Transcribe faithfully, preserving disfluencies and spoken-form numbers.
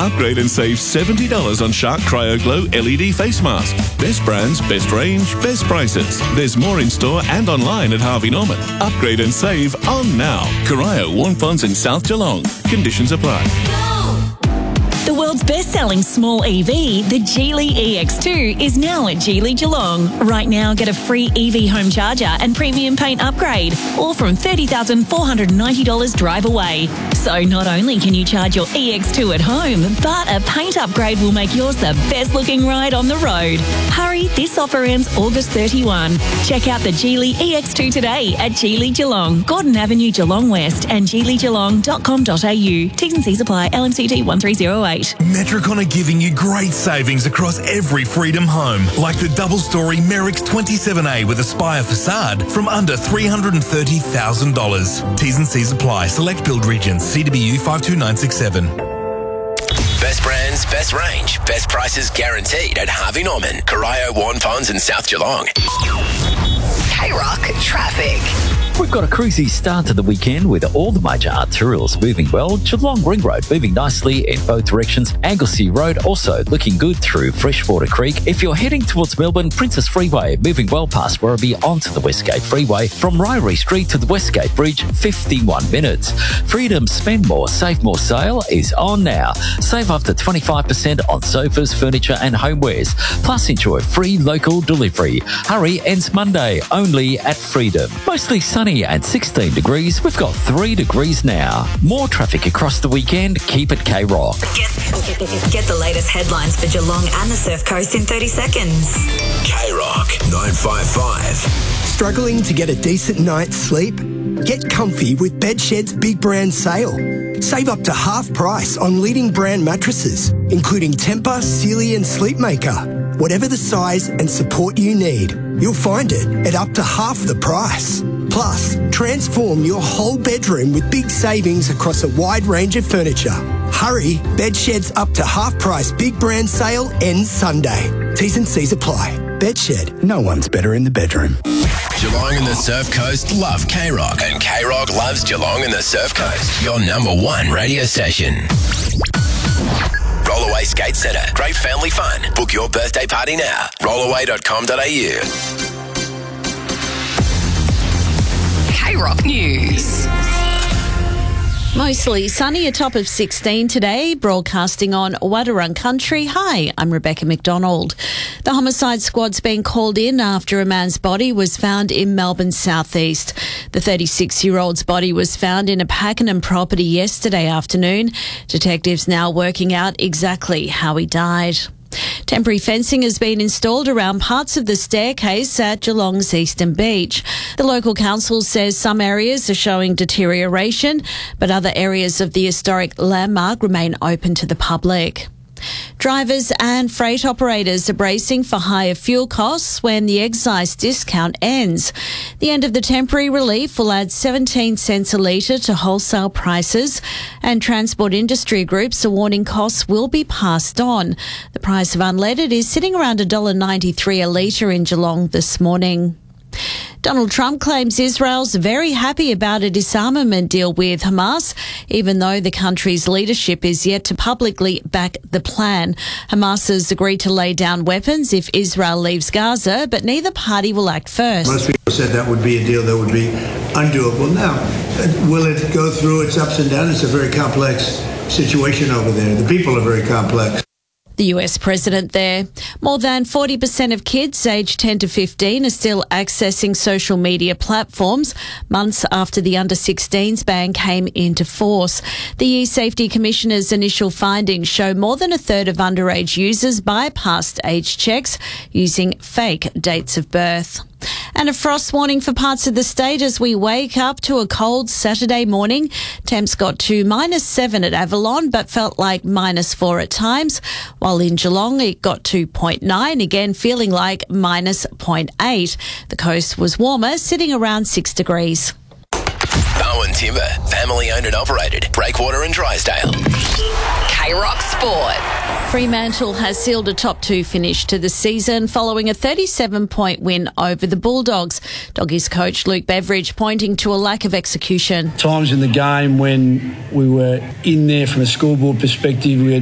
Upgrade and save seventy dollars on Shark CryoGlow L E D face mask. Best brands, best range, best prices. There's more in store and online at Harvey Norman. Upgrade and save on now. Corio, Warn Ponds in South Geelong. Conditions apply. The world's best-selling small E V, the Geely E X two, is now at Geely Geelong. Right now, get a free E V home charger and premium paint upgrade, all from thirty thousand four hundred ninety dollars drive away. So not only can you charge your E X two at home, but a paint upgrade will make yours the best-looking ride on the road. Hurry, this offer ends August thirty-first. Check out the Geely E X two today at Geely Geelong, Gordon Avenue, Geelong West, and geely geelong dot com dot a u. T's and C's apply. L M C T one three zero eight. Metricon are giving you great savings across every Freedom home, like the double-storey Merrick's twenty-seven A with Aspire facade from under three hundred thirty thousand dollars. T's and C's apply. Select build regions. C W U five two nine six seven. Best brands, best range, best prices guaranteed at Harvey Norman, Corio, Warn Ponds and South Geelong. K-Rock traffic. We've got a cruisy start to the weekend with all the major arterials moving well. Geelong Ring Road moving nicely in both directions. Anglesey Road also looking good through Freshwater Creek. If you're heading towards Melbourne, Princess Freeway moving well past Werribee onto the Westgate Freeway. From Ryrie Street to the Westgate Bridge, fifty-one minutes. Freedom Spend More, Save More sale is on now. Save up to twenty-five percent on sofas, furniture and homewares. Plus enjoy free local delivery. Hurry ends Monday, only at Freedom. Mostly sunny and sixteen degrees. We've got three degrees now. More traffic across the weekend. Keep it K-Rock. Get, get the latest headlines for Geelong and the Surf Coast in thirty seconds. K-Rock nine five five. Struggling to get a decent night's sleep? Get comfy with Bedshed's big brand sale. Save up to half price on leading brand mattresses, including Tempur, Sealy and Sleepmaker. Whatever the size and support you need, you'll find it at up to half the price. Plus, transform your whole bedroom with big savings across a wide range of furniture. Hurry, Bedshed's up to half price big brand sale ends Sunday. T's and C's apply. Bedshed, no one's better in the bedroom. Geelong and the Surf Coast love K-Rock, and K-Rock loves Geelong and the Surf Coast. Your number one radio station. Rollaway Skate Centre. Great family fun. Book your birthday party now. rollaway dot com dot a u. K-Rock News. Mostly sunny, a top of sixteen today, broadcasting on Wadawurrung Country. Hi, I'm Rebecca McDonald. The homicide squad's been called in after a man's body was found in Melbourne's southeast. The thirty-six-year-old's body was found in a Pakenham property yesterday afternoon. Detectives now working out exactly how he died. Temporary fencing has been installed around parts of the staircase at Geelong's Eastern Beach. The local council says some areas are showing deterioration, but other areas of the historic landmark remain open to the public. Drivers and freight operators are bracing for higher fuel costs when the excise discount ends. The end of the temporary relief will add seventeen cents a litre to wholesale prices, and transport industry groups are warning costs will be passed on. The price of unleaded is sitting around one dollar ninety-three a litre in Geelong this morning. Donald Trump claims Israel's very happy about a disarmament deal with Hamas, even though the country's leadership is yet to publicly back the plan. Hamas has agreed to lay down weapons if Israel leaves Gaza, but neither party will act first. Most people said that would be a deal that would be undoable. Now, will it go through its ups and downs? It's a very complex situation over there. The people are very complex. The U S president there. More than forty percent of kids aged ten to fifteen are still accessing social media platforms months after the under sixteens ban came into force. The E-Safety Commissioner's initial findings show more than a third of underage users bypassed age checks using fake dates of birth. And a frost warning for parts of the state as we wake up to a cold Saturday morning. Temps got to minus seven at Avalon, but felt like minus four at times. While in Geelong, it got to point nine, again feeling like minus point eight. The coast was warmer, sitting around six degrees. Bowen Timber, family owned and operated. Breakwater and Drysdale. K-Rock Sport. Fremantle has sealed a top two finish to the season following a thirty-seven point win over the Bulldogs. Doggies coach Luke Beveridge pointing to a lack of execution. Times in the game when we were in there from a scoreboard perspective, we had